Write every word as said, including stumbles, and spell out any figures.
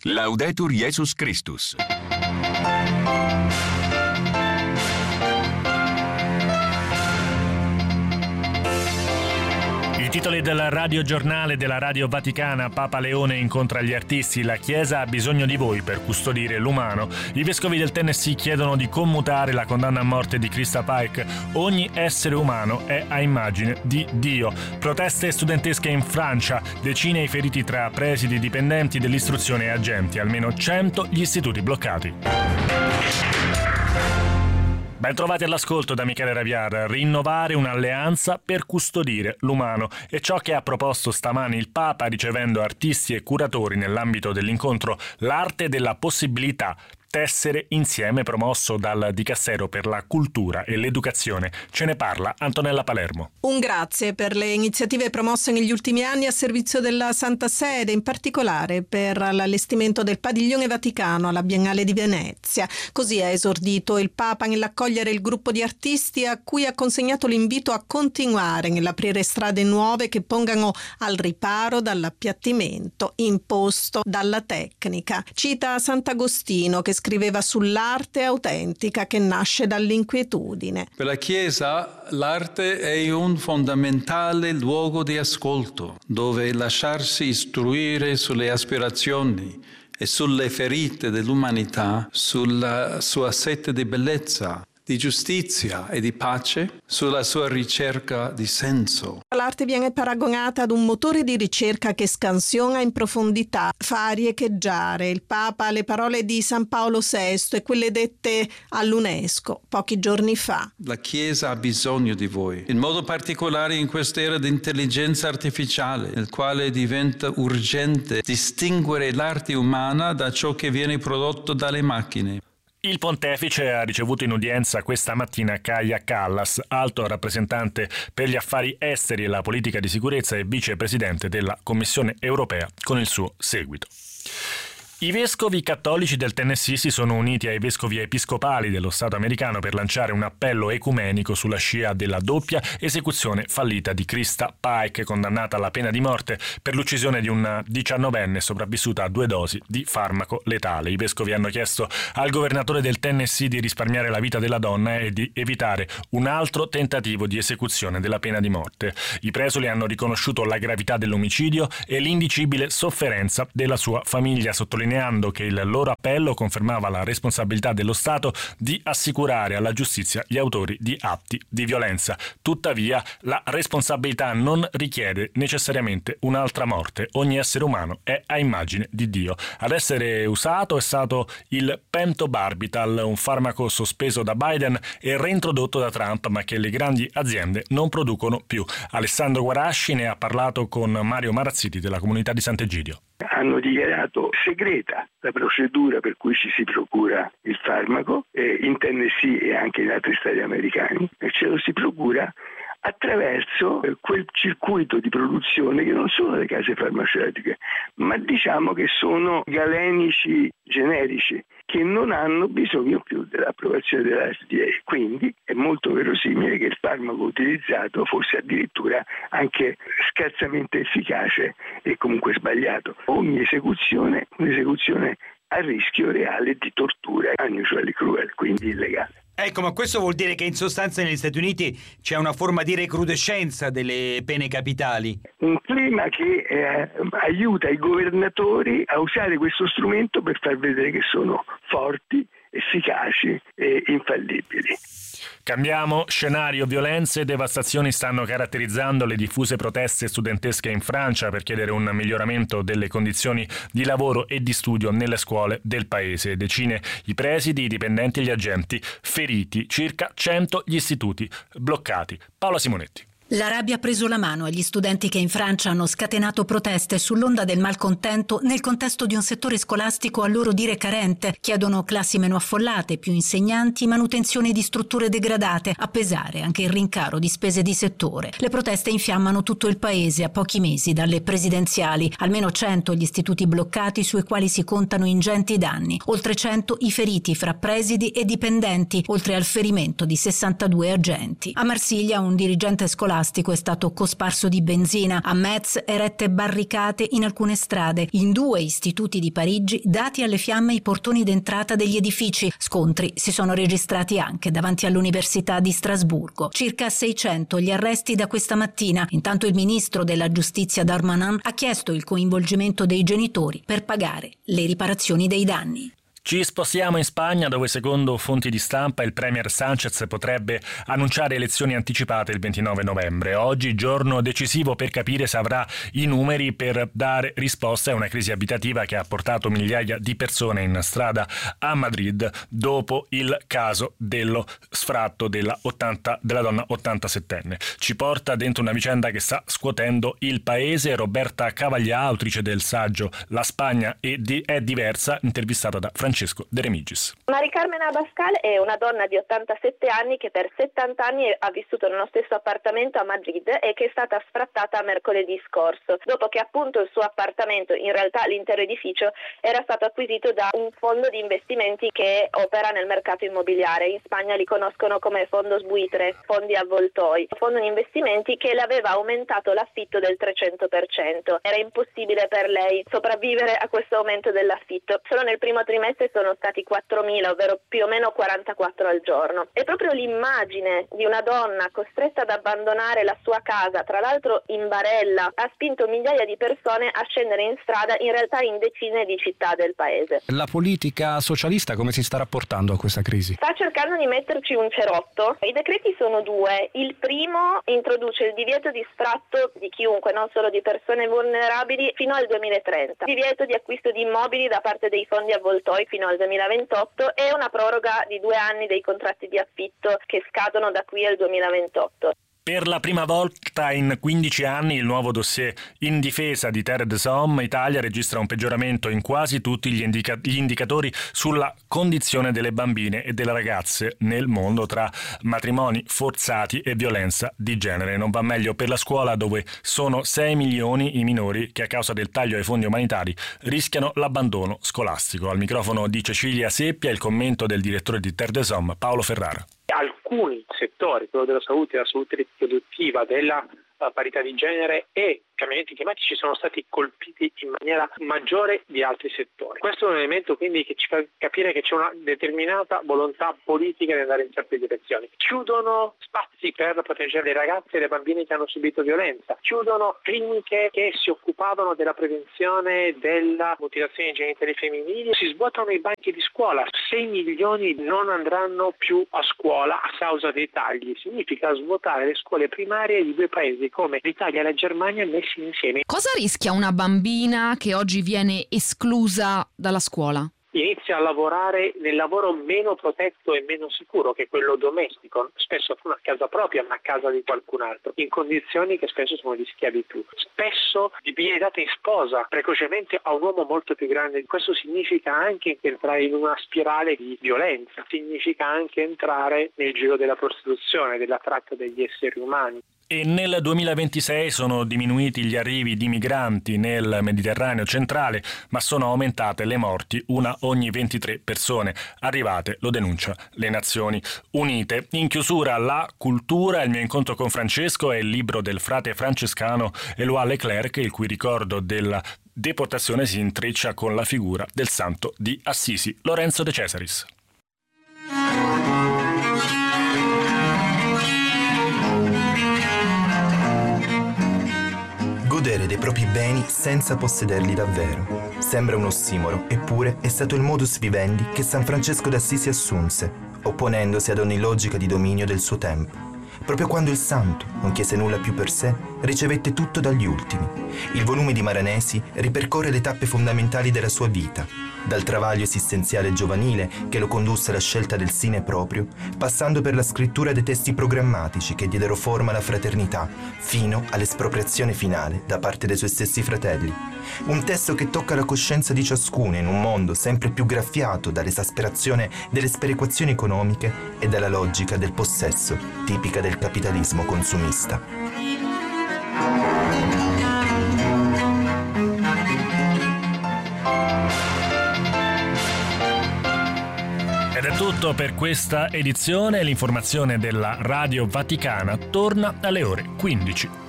Laudetur Jesus Christus. I titoli del radiogiornale della Radio Vaticana. Papa Leone incontra gli artisti. La Chiesa ha bisogno di voi per custodire l'umano. I vescovi del Tennessee chiedono di commutare la condanna a morte di Krista Pike. Ogni essere umano è a immagine di Dio. Proteste studentesche in Francia. Decine i feriti tra presidi, dipendenti dell'istruzione e agenti. Almeno cento gli istituti bloccati. Ben trovati all'ascolto da Michele Raviar. Rinnovare un'alleanza per custodire l'umano è ciò che ha proposto stamani il Papa ricevendo artisti e curatori nell'ambito dell'incontro L'arte della possibilità. Tessere insieme, promosso dal Dicastero per la Cultura e l'Educazione. Ce ne parla Antonella Palermo. Un grazie per le iniziative promosse negli ultimi anni a servizio della Santa Sede, in particolare per l'allestimento del Padiglione Vaticano alla Biennale di Venezia. Così ha esordito il Papa nell'accogliere il gruppo di artisti a cui ha consegnato l'invito a continuare nell'aprire strade nuove che pongano al riparo dall'appiattimento imposto dalla tecnica. Cita Sant'Agostino, che scriveva sull'arte autentica che nasce dall'inquietudine. Per la Chiesa l'arte è un fondamentale luogo di ascolto, dove lasciarsi istruire sulle aspirazioni e sulle ferite dell'umanità, sulla sua sete di bellezza, di giustizia e di pace, sulla sua ricerca di senso. L'arte viene paragonata ad un motore di ricerca che scansiona in profondità, fa riecheggiare. Il Papa le parole di San Paolo sesto e quelle dette all'UNESCO pochi giorni fa. La Chiesa ha bisogno di voi, in modo particolare in quest'era di intelligenza artificiale, nel quale diventa urgente distinguere l'arte umana da ciò che viene prodotto dalle macchine. Il pontefice ha ricevuto in udienza questa mattina Kaja Kallas, alto rappresentante per gli affari esteri e la politica di sicurezza e vicepresidente della Commissione europea, con il suo seguito. I vescovi cattolici del Tennessee si sono uniti ai vescovi episcopali dello Stato americano per lanciare un appello ecumenico sulla scia della doppia esecuzione fallita di Krista Pike, condannata alla pena di morte per l'uccisione di una diciannovenne sopravvissuta a due dosi di farmaco letale. I vescovi hanno chiesto al governatore del Tennessee di risparmiare la vita della donna e di evitare un altro tentativo di esecuzione della pena di morte. I presoli hanno riconosciuto la gravità dell'omicidio e l'indicibile sofferenza della sua famiglia, sottolineando che il loro appello confermava la responsabilità dello Stato di assicurare alla giustizia gli autori di atti di violenza. Tuttavia, la responsabilità non richiede necessariamente un'altra morte. Ogni essere umano è a immagine di Dio. Ad essere usato è stato il pentobarbital, un farmaco sospeso da Biden e reintrodotto da Trump, ma che le grandi aziende non producono più. Alessandro Guarasci ne ha parlato con Mario Marazziti della Comunità di Sant'Egidio. Hanno dichiarato segreta la procedura per cui ci si procura il farmaco eh, in Tennessee e anche in altri stati americani, e ce lo si procura attraverso eh, quel circuito di produzione che non sono le case farmaceutiche, ma diciamo che sono galenici generici che non hanno bisogno più dell'approvazione della F D A. Quindi è molto verosimile che il farmaco utilizzato fosse addirittura anche scarsamente efficace e comunque sbagliato. Ogni esecuzione, un'esecuzione a rischio reale di tortura, unusually cruel, quindi illegale. Ecco, ma questo vuol dire che in sostanza negli Stati Uniti c'è una forma di recrudescenza delle pene capitali. Un clima che eh, aiuta i governatori a usare questo strumento per far vedere che sono forti, efficaci e infallibili. Cambiamo scenario. Violenze e devastazioni stanno caratterizzando le diffuse proteste studentesche in Francia per chiedere un miglioramento delle condizioni di lavoro e di studio nelle scuole del paese. Decine i presidi, i dipendenti e gli agenti feriti, circa cento gli istituti bloccati. Paola Simonetti. La rabbia ha preso la mano agli studenti che in Francia hanno scatenato proteste sull'onda del malcontento nel contesto di un settore scolastico a loro dire carente. Chiedono classi meno affollate, più insegnanti, manutenzione di strutture degradate, a pesare anche il rincaro di spese di settore. Le proteste infiammano tutto il paese a pochi mesi dalle presidenziali. Almeno cento gli istituti bloccati sui quali si contano ingenti danni. Oltre cento i feriti fra presidi e dipendenti, oltre al ferimento di sessantadue agenti. A Marsiglia un dirigente scolastico scolastico è stato cosparso di benzina, a Metz erette barricate in alcune strade, in due istituti di Parigi dati alle fiamme i portoni d'entrata degli edifici. Scontri si sono registrati anche davanti all'Università di Strasburgo. Circa seicento gli arresti da questa mattina. Intanto il ministro della Giustizia Darmanin ha chiesto il coinvolgimento dei genitori per pagare le riparazioni dei danni. Ci spostiamo in Spagna, dove secondo fonti di stampa il premier Sánchez potrebbe annunciare elezioni anticipate il ventinove novembre. Oggi giorno decisivo per capire se avrà i numeri per dare risposta a una crisi abitativa che ha portato migliaia di persone in strada a Madrid dopo il caso dello sfratto della, ottanta, della donna ottantasettenne. Ci porta dentro una vicenda che sta scuotendo il paese. Roberta Cavaglià, autrice del saggio La Spagna è, di, è diversa, intervistata da Francesco Francesco De Remigis. Mari Carmen Abascal è una donna di ottantasette anni che per settanta anni ha vissuto nello stesso appartamento a Madrid e che è stata sfrattata mercoledì scorso, dopo che appunto il suo appartamento, in realtà l'intero edificio, era stato acquisito da un fondo di investimenti che opera nel mercato immobiliare. In Spagna li conoscono come fondos buitre, fondi avvoltoi, fondo di investimenti che le aveva aumentato l'affitto del trecento per cento. Era impossibile per lei sopravvivere a questo aumento dell'affitto. Solo nel primo trimestre sono stati quattromila, ovvero più o meno quarantaquattro al giorno. E proprio l'immagine di una donna costretta ad abbandonare la sua casa, tra l'altro in barella, ha spinto migliaia di persone a scendere in strada, in realtà in decine di città del paese. La politica socialista come si sta rapportando a questa crisi? Sta cercando di metterci un cerotto. I decreti sono due. Il primo introduce il divieto di sfratto di chiunque, non solo di persone vulnerabili, fino al duemilatrenta. Divieto di acquisto di immobili da parte dei fondi avvoltoi fino al duemilaventotto e una proroga di due anni dei contratti di affitto che scadono da qui al duemilaventotto. Per la prima volta in quindici anni il nuovo dossier in difesa di Terre des Hommes Italia registra un peggioramento in quasi tutti gli, indica- gli indicatori sulla condizione delle bambine e delle ragazze nel mondo, tra matrimoni forzati e violenza di genere. Non va meglio per la scuola, dove sono sei milioni i minori che a causa del taglio ai fondi umanitari rischiano l'abbandono scolastico. Al microfono di Cecilia Seppia il commento del direttore di Terre des Hommes Paolo Ferrara. Alcuni settori, quello della salute, della salute riproduttiva, della parità di genere e cambiamenti climatici, sono stati colpiti in maniera maggiore di altri settori. Questo è un elemento quindi che ci fa capire che c'è una determinata volontà politica di andare in certe direzioni. Chiudono spazi per proteggere le ragazze e le bambine che hanno subito violenza, chiudono cliniche che si occupavano della prevenzione della mutilazione genitali femminili, si svuotano i banchi di scuola. sei milioni non andranno più a scuola a causa dei tagli. Significa svuotare le scuole primarie di due paesi come l'Italia e la Germania messi insieme. Cosa rischia una bambina che oggi viene esclusa dalla scuola? Inizia a lavorare nel lavoro meno protetto e meno sicuro, che è quello domestico, spesso non a casa propria ma a casa di qualcun altro, in condizioni che spesso sono di schiavitù. Spesso viene data in sposa precocemente a un uomo molto più grande. Questo significa anche entrare in una spirale di violenza, significa anche entrare nel giro della prostituzione, della tratta degli esseri umani. E nel duemilaventisei sono diminuiti gli arrivi di migranti nel Mediterraneo centrale, ma sono aumentate le morti, una ogni ventitré persone arrivate, lo denuncia le Nazioni Unite. In chiusura, la cultura, il mio incontro con Francesco è il libro del frate francescano Éloi Leclerc, il cui ricordo della deportazione si intreccia con la figura del santo di Assisi, Lorenzo De Cesaris. Godere dei propri beni senza possederli davvero. Sembra un ossimoro, eppure è stato il modus vivendi che San Francesco d'Assisi assunse, opponendosi ad ogni logica di dominio del suo tempo. Proprio quando il santo non chiese nulla più per sé, ricevette tutto dagli ultimi. Il volume di Maranesi ripercorre le tappe fondamentali della sua vita, dal travaglio esistenziale giovanile che lo condusse alla scelta del sine proprio, passando per la scrittura dei testi programmatici che diedero forma alla fraternità, fino all'espropriazione finale da parte dei suoi stessi fratelli. Un testo che tocca la coscienza di ciascuno in un mondo sempre più graffiato dall'esasperazione delle sperequazioni economiche e dalla logica del possesso, tipica del capitalismo consumista. Ed è tutto tutto per questa edizione. L'informazione della Radio Vaticana torna alle ore quindici.